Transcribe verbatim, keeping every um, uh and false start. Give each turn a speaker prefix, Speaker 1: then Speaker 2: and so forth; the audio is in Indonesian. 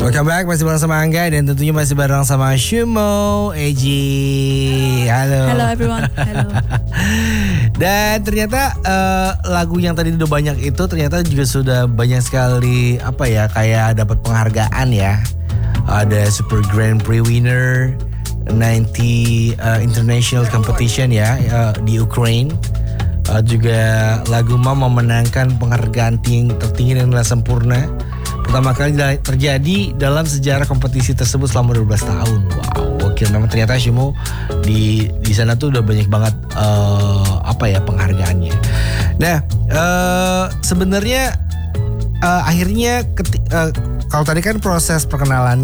Speaker 1: Welcome back, masih bareng sama Angga dan tentunya masih bareng sama Shumo, Eji. Halo.
Speaker 2: Hello everyone. Hello.
Speaker 1: Dan ternyata uh, lagu yang tadi udah banyak itu ternyata juga sudah banyak sekali apa ya kayak dapat penghargaan ya. Ada Super Grand Prix winner sembilan puluh uh, International Competition ya uh, di Ukraine. Uh, juga lagu Mom memenangkan penghargaan ting- tertinggi dan nilai sempurna. Pertama kali terjadi dalam sejarah kompetisi tersebut selama dua belas tahun. Wow, oke, memang ternyata Shumo di di sana tuh udah banyak banget uh, apa ya penghargaannya. Nah, uh, sebenarnya uh, akhirnya keti- uh, kalau tadi kan proses perkenalan